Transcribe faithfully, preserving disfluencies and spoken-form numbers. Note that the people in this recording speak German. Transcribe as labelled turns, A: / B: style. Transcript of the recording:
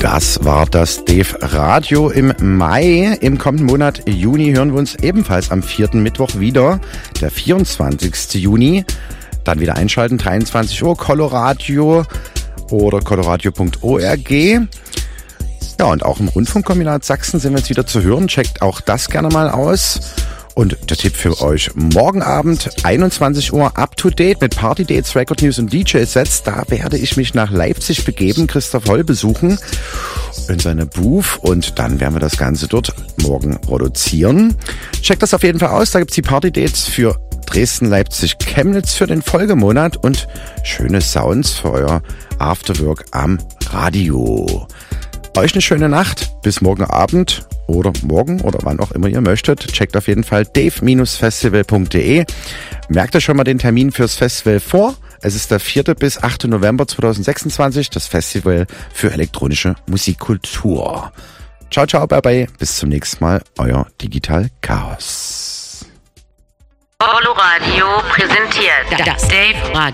A: Das war das Dave Radio im Mai. Im kommenden Monat Juni hören wir uns ebenfalls am vierten Mittwoch wieder, der vierundzwanzigsten Juni. Dann wieder einschalten, dreiundzwanzig Uhr, Coloradio oder coloradio punkt org. Ja, und auch im Rundfunkkombinat Sachsen sind wir jetzt wieder zu hören. Checkt auch das gerne mal aus. Und der Tipp für euch, morgen Abend, einundzwanzig Uhr, up to date mit Party Dates, Record News und D J-Sets. Da werde ich mich nach Leipzig begeben, Christoph Holl besuchen in seine Booth, und dann werden wir das Ganze dort morgen produzieren. Checkt das auf jeden Fall aus, da gibt's die Party Dates für Dresden, Leipzig, Chemnitz für den Folgemonat und schöne Sounds für euer Afterwork am Radio. Euch eine schöne Nacht, bis morgen Abend oder morgen oder wann auch immer ihr möchtet. Checkt auf jeden Fall dave Festival punkt de. Merkt euch schon mal den Termin fürs Festival vor. Es ist der vierte bis achte November zweitausendsechsundzwanzig, das Festival für elektronische Musikkultur. Ciao, ciao, bye bye. Bis zum nächsten Mal, euer Digital Chaos.
B: Coloradio präsentiert das Dave Radio.